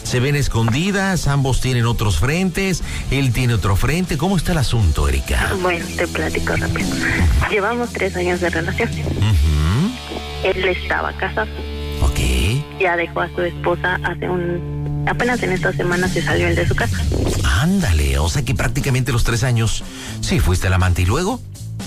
¿Se ven escondidas? ¿Ambos tienen otros frentes? ¿Él tiene otro frente? ¿Cómo está el asunto, Erika? Bueno, te platico rápido. Llevamos 3 años de relación. Él estaba casado. Ok. Ya dejó a su esposa apenas en esta semana se salió él de su casa. Ándale, o sea que prácticamente los 3 años, sí, fuiste el amante. ¿Y luego?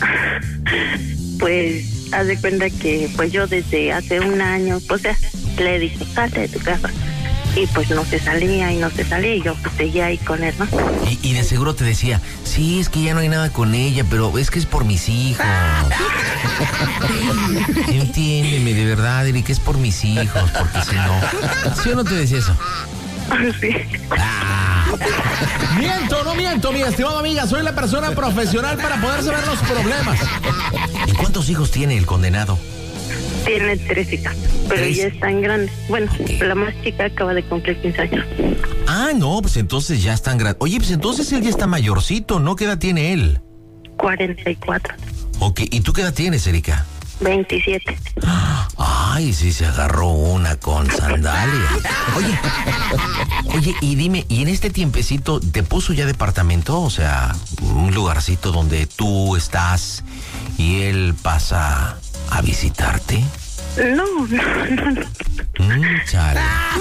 Pues, haz de cuenta que pues yo desde hace 1 año, pues ya, le dije, salte de tu casa. Y pues no se salía y yo pues seguía ahí con él, ¿no? Y de seguro te decía, sí, es que ya no hay nada con ella, pero es que es por mis hijos. Entiéndeme, de verdad, Erika, es por mis hijos, porque si no... ¿Sí o no te decía eso? Sí. Miento, no miento, mi estimada amiga, soy la persona profesional para poder saber los problemas. ¿Y cuántos hijos tiene el condenado? Tiene 3 hijas, pero ya están grandes. Bueno, la más chica acaba de cumplir 15 años. Ah, no, pues entonces ya están grandes. Oye, pues entonces él ya está mayorcito, ¿no? ¿Qué edad tiene él? 44. Ok, ¿y tú qué edad tienes, Erika? 27. Ay, sí se agarró una con sandalia. Oye, y dime, ¿y en este tiempecito te puso ya departamento? O sea, un lugarcito donde tú estás y él pasa a visitarte. No. Chale.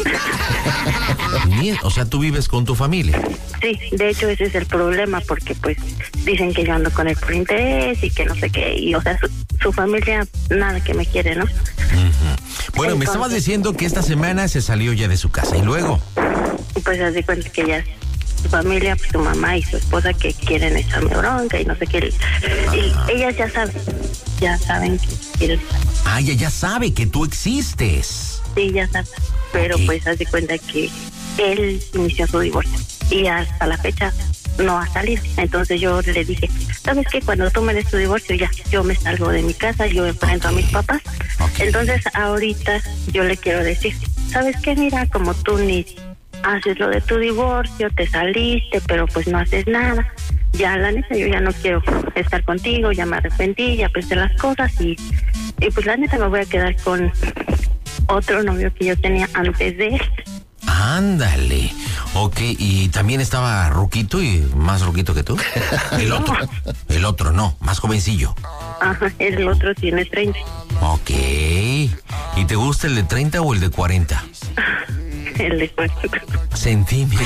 O sea, tú vives con tu familia. Sí, de hecho ese es el problema, porque pues dicen que yo ando con él por interés y que no sé qué, y o sea, su familia nada que me quiere, ¿no? Bueno, me estabas diciendo que esta semana se salió ya de su casa, ¿y luego? Pues haz de cuenta que ya su familia, pues su mamá y su esposa que quieren echarme bronca y no sé qué, y ellas ya saben que él... Ah, ella ya sabe que tú existes. Sí, ya saben, pero pues haz de cuenta que él inició su divorcio y hasta la fecha no ha salido. Entonces yo le dije, ¿sabes qué? Cuando tú me des tu divorcio ya, yo me salgo de mi casa, yo enfrento a mis papás. Entonces ahorita yo le quiero decir, ¿sabes qué? Mira, como tú ni haces lo de tu divorcio, te saliste, pero pues no haces nada. Ya la neta, yo ya no quiero estar contigo, ya me arrepentí, ya pensé las cosas y pues la neta me voy a quedar con otro novio que yo tenía antes de él. Ándale. Ok, ¿y también estaba ruquito y más ruquito que tú? El otro no, más jovencillo. Ajá, el otro tiene 30. Ok. ¿Y te gusta el de 30 o el de 40? El de 40. Centímetros.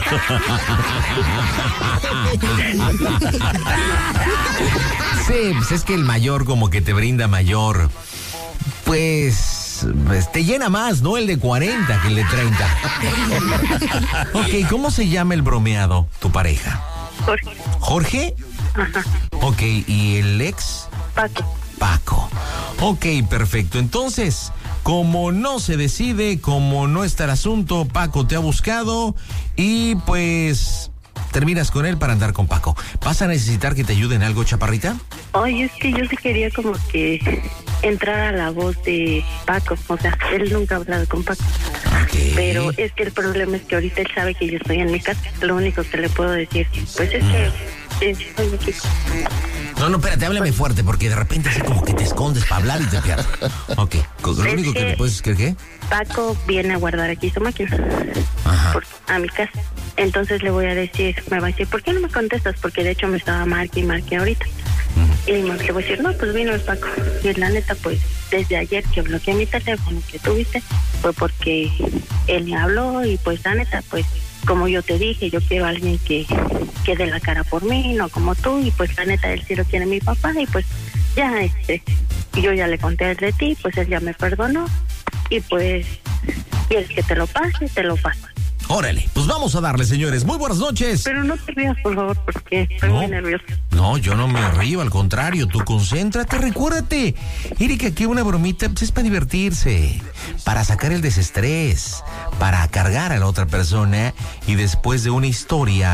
Sí, pues es que el mayor como que te brinda mayor. Pues te llena más, ¿no? El de 40 que el de 30. Ok, ¿cómo se llama el bromeado, tu pareja? Jorge. ¿Jorge? Ajá. Ok, ¿y el ex? Paco. Ok, perfecto. Entonces, como no se decide, como no está el asunto, Paco te ha buscado y pues terminas con él para andar con Paco. ¿Vas a necesitar que te ayude en algo, chaparrita? Oye, es que yo sí quería como que entrar a la voz de Paco. O sea, él nunca ha hablado con Paco. Okay. Pero es que el problema es que ahorita él sabe que yo estoy en mi casa. Lo único que le puedo decir, pues es que estoy aquí. No, espérate, háblame fuerte, porque de repente así como que te escondes para hablar y te pierdes. Ok, lo único que le puedes decir, ¿qué? Paco viene a guardar aquí su máquina. Ajá. A mi casa. Entonces le voy a decir, me va a decir, ¿por qué no me contestas? Porque de hecho me estaba marque y marque ahorita. Y le voy a decir, no, pues vino el Paco. Y la neta, pues, desde ayer que bloqueé mi teléfono que tuviste, fue porque él me habló y pues la neta, pues, como yo te dije, yo quiero a alguien que dé la cara por mí, no como tú, y pues la neta, él sí lo quiere mi papá, y pues ya, yo ya le conté a él de ti, pues él ya me perdonó, y pues, quieres que te lo pase, te lo paso. Órale, pues vamos a darle, señores. Muy buenas noches. Pero no te rías, por favor, porque estoy muy nerviosa. No, yo no me río, al contrario, tú concéntrate, recuérdate. Erika, aquí una bromita pues, es para divertirse, para sacar el desestrés, para cargar a la otra persona y después de una historia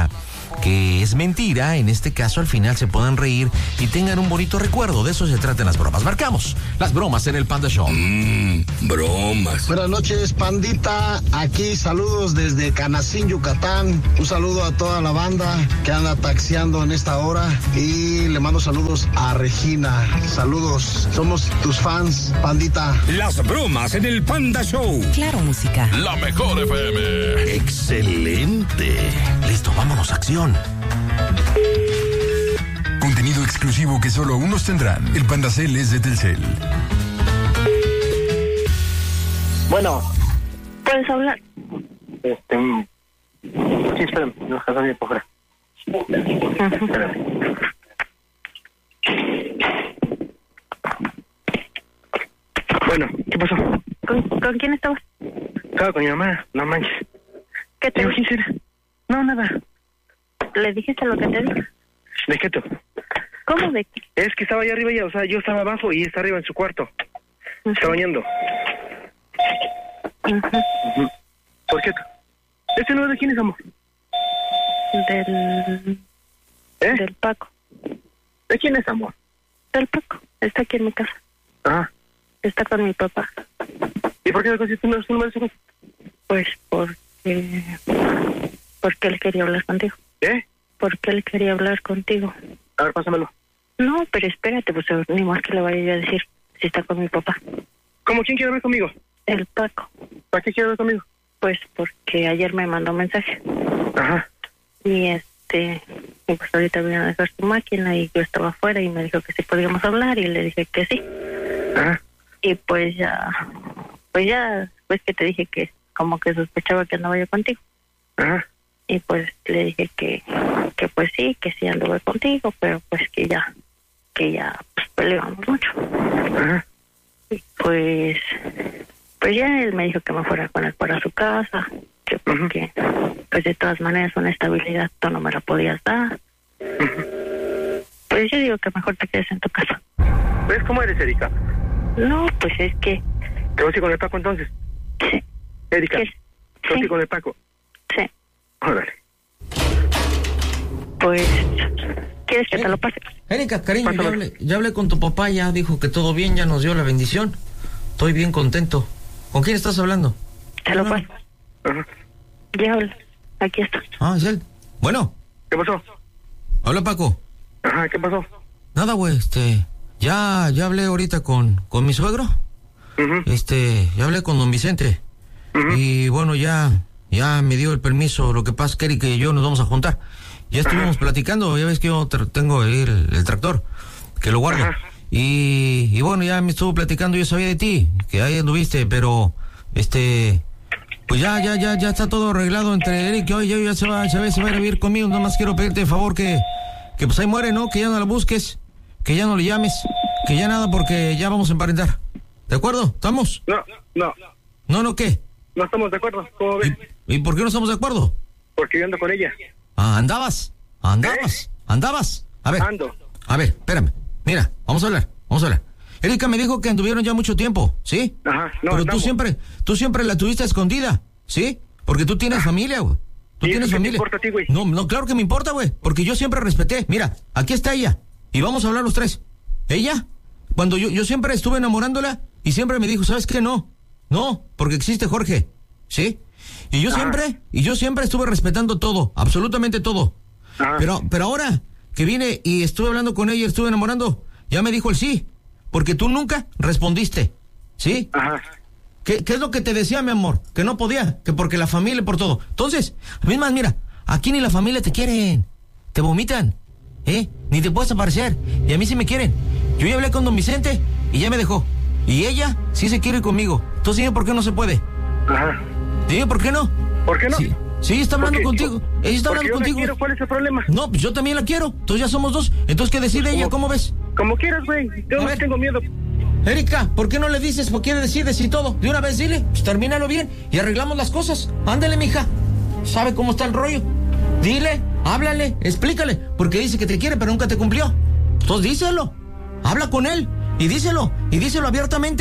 que es mentira, en este caso al final se puedan reír y tengan un bonito recuerdo. De eso se tratan las bromas. Marcamos las bromas en el Panda Show. Bromas. Buenas noches, pandita. Aquí saludos desde Canacín, Yucatán. Un saludo a toda la banda que anda taxiando en esta hora. Y le mando saludos a Regina. Saludos. Somos tus fans, pandita. Las bromas en el Panda Show. Claro, música. La mejor FM. Excelente. Listo, vámonos, acción. Contenido exclusivo que solo unos tendrán. El Pandacel es de Telcel. Bueno. ¿Puedes hablar? Sí, espérame, nos casamos bien por fuera. Espérame. Bueno, ¿qué pasó? ¿Con quién estabas? Estaba con mi mamá, no manches. ¿Qué te Digo, dijo? ¿quién será? No, nada. ¿Le dijiste lo que te dijo? ¿De qué tú? ¿Cómo de qué? Es que estaba allá arriba ya, o sea, yo estaba abajo y está arriba en su cuarto. Se está bañando. ¿Por qué? ¿Este no es de quién es, amor? Del Paco. ¿De quién es, amor? Del Paco. Está aquí en mi casa. Ajá. Está con mi papá. ¿Y por qué le consiste un número? Pues porque él quería hablar contigo. ¿Eh? Porque él quería hablar contigo. A ver, pásamelo. No, pero espérate, pues ni más que le vaya yo a decir si está con mi papá. ¿Cómo? ¿Quién quiere hablar conmigo? El Paco. ¿Para qué quiere hablar conmigo? Pues porque ayer me mandó un mensaje. Ajá. Y pues ahorita vine a dejar su máquina y yo estaba afuera y me dijo que sí podíamos hablar y le dije que sí. Ajá. Y pues ya, pues que te dije que como que sospechaba que andaba yo contigo. Ajá. Y pues le dije que pues sí, que sí anduve contigo, pero pues que ya pues peleamos mucho. Ajá. Y pues ya él me dijo que me fuera con él para su casa, que porque pues de todas maneras una estabilidad tú no me la podías dar. Pues yo digo que mejor te quedes en tu casa. ¿Ves cómo eres, Erika? No, pues es que... ¿Te vas a ir con el Paco entonces? Sí. Erika, Sí. ¿te vas a ir con el Paco? Sí. Órale. Pues... ¿Quieres que te lo pase? Erika, cariño, ya hablé con tu papá, ya dijo que todo bien, ya nos dio la bendición. Estoy bien contento. ¿Con quién estás hablando? Te lo paso. Ajá. Ya habla. Aquí está. Ah, es él. Bueno. ¿Qué pasó? Hola, Paco. Ajá, ¿qué pasó? Nada, güey, ya hablé ahorita con mi suegro. Ya hablé con don Vicente. Y bueno, ya me dio el permiso. Lo que pasa es que Erika y yo nos vamos a juntar. Ya estuvimos platicando, ya ves que yo tengo ahí el tractor, que lo guardo. Y bueno, ya me estuvo platicando, yo sabía de ti, que ahí anduviste, pero pues ya está todo arreglado entre Eric y hoy ya se va a ir a vivir conmigo. Nada más quiero pedirte de favor que pues ahí muere, ¿no? Que ya no la busques, que ya no le llames, que ya nada, porque ya vamos a emparentar. ¿De acuerdo? ¿Estamos? No, ¿Qué? no estamos de acuerdo. ¿Cómo ves? ¿Y por qué no estamos de acuerdo? Porque yo ando con ella. Ah, andabas. A ver. Ando. A ver, espérame. Mira, vamos a hablar. Erika me dijo que anduvieron ya mucho tiempo, ¿sí? Ajá, no, pero andamos. tú siempre la tuviste escondida, ¿sí? Porque tú tienes familia, güey. Tú ¿Y tienes eso qué te familia. importa a ti, güey? No, claro que me importa, güey. Porque yo siempre respeté. Mira, aquí está ella. Y vamos a hablar los tres. Ella, cuando yo siempre estuve enamorándola y siempre me dijo, ¿sabes qué? No, porque existe Jorge, ¿sí? Y yo siempre estuve respetando todo, absolutamente todo. Pero ahora que vine y estuve hablando con ella, estuve enamorando, ya me dijo el sí, porque tú nunca respondiste, ¿sí? Ajá. ¿Qué es lo que te decía, mi amor? Que no podía, que porque la familia, por todo. Entonces, mismas, mira, aquí ni la familia te quieren, te vomitan, ni te puedes aparecer, y a mí sí me quieren. Yo ya hablé con don Vicente y ya me dejó, y ella sí se quiere conmigo. Entonces dime por qué no se puede. Ajá. Dime por qué no. ¿Por qué no? Sí, está hablando contigo. Ella está hablando yo la contigo. quiero, ¿cuál es el problema? No, pues yo también la quiero. Entonces ya somos dos. Entonces, ¿qué decide ella? ¿Cómo ves? Como quieras, güey. Yo no tengo miedo. Erika, ¿por qué no le dices por qué decides y todo? De una vez dile, pues termínalo bien y arreglamos las cosas. Ándale, mija. ¿Sabe cómo está el rollo? Dile, háblale, explícale. Porque dice que te quiere, pero nunca te cumplió. Entonces díselo. Habla con él y díselo abiertamente.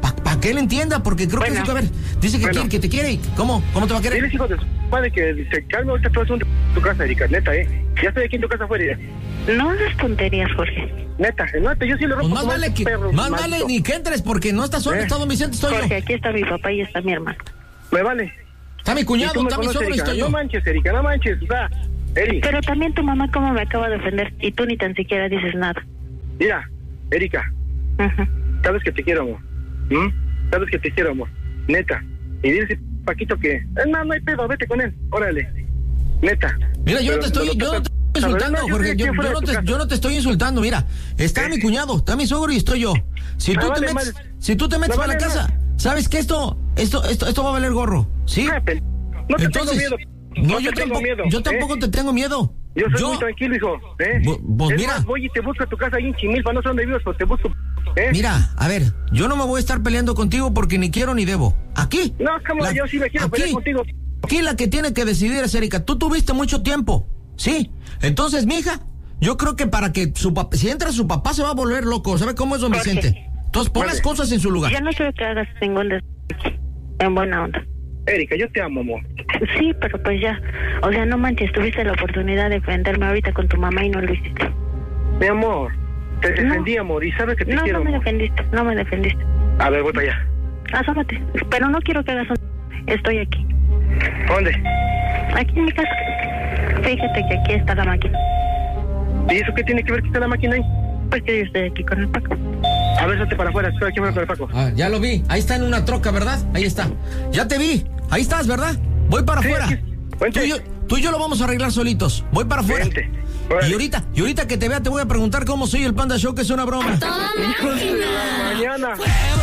Para que él entienda, porque creo que a ver, dice que que te quiere. ¿Cómo te va a querer? Diles, hijo de su madre, que se calme ahorita todo asunto tu casa, Erika, neta, Ya estoy aquí en tu casa afuera. No hagas tonterías, Jorge. Neta, yo sí le rompo. Pues más vale ni que entres, porque no estás solo, está don Vicente, estoy Jorge, yo. aquí está mi papá y está mi hermano. Me vale. Está mi cuñado, está mi suegro y estoy yo. No manches, Erika, no manches, o sea, Erika. Pero también tu mamá como me acaba de ofender y tú ni tan siquiera dices nada. Mira, Erika, sabes que te quiero, amor. Sabes que te quiero, amor. Neta. Y dice Paquito que, no hay pedo, vete con él, órale. Neta. Mira, yo no te estoy insultando, Jorge, yo no te estoy insultando, mira, está mi cuñado, está mi suegro y estoy yo. Si tú te metes para la casa, ¿sabes que esto va a valer gorro? ¿Sí? No te tengo miedo. No, yo tampoco te tengo miedo. Yo soy muy tranquilo, hijo. Mira. Más, voy y te busco a tu casa ahí en Chimilpa, no sé dónde vives, pues te busco. Mira, a ver, yo no me voy a estar peleando contigo porque ni quiero ni debo. Aquí. No, yo sí me quiero pelear contigo. Aquí la que tiene que decidir es Erika. Tú tuviste mucho tiempo, ¿sí? Entonces, mija, yo creo que para que si entra su papá se va a volver loco. ¿Sabe cómo es don Vicente? Entonces pon las cosas en su lugar. Ya no quiero que hagas ningún en buena onda. Erika, yo te amo, amor. Sí, pero pues ya, o sea, no manches, tuviste la oportunidad de defenderme ahorita con tu mamá y no lo hiciste. Mi amor, te defendí, amor, y sabes que te quiero. No me defendiste. A ver, voy para allá. Asómate, pero no quiero que hagas estoy aquí. ¿Dónde? Aquí en mi casa. Fíjate que aquí está la máquina. ¿Y eso qué tiene que ver que está la máquina ahí? Pues que yo estoy aquí con el Paco. A ver, salte para afuera, estoy aquí con el Paco. Ya lo vi, ahí está en una troca, ¿verdad? Ahí está. Ya te vi, ahí estás, ¿verdad? Voy para afuera. Tú y yo lo vamos a arreglar solitos. Voy para afuera. Y ahorita que te vea te voy a preguntar cómo soy el Panda Show, que es una broma. Hijos de la mañana.